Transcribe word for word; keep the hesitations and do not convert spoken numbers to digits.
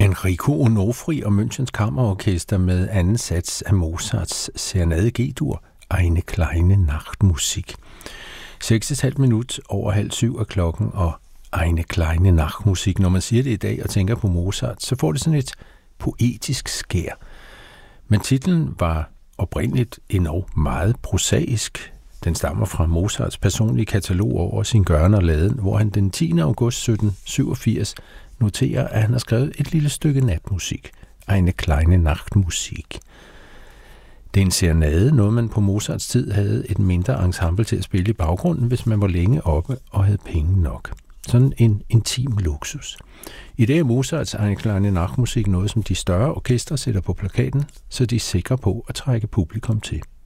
Enrico Onofri og Münchens Kammerorkester med anden sats af Mozarts Serenade G-dur, Eine kleine Nachtmusik. seks og halvtreds minut over halv syv af klokken, og Eine kleine Nachtmusik. Når man siger det i dag og tænker på Mozart, så får det sådan et poetisk skær. Men titlen var oprindeligt endog meget prosaisk. Den stammer fra Mozarts personlige katalog over sin gøren og laden, hvor han den tiende august sytten syvogfirs noterer, at han har skrevet et lille stykke natmusik, Eine kleine Nachtmusik. Det er en serenade, noget man på Mozarts tid havde et mindre ensemble til at spille i baggrunden, hvis man var længe oppe og havde penge nok. Sådan en intim luksus. I dag er Mozarts Eine kleine Nachtmusik noget, som de større orkestre sætter på plakaten, så de er sikre på at trække publikum til.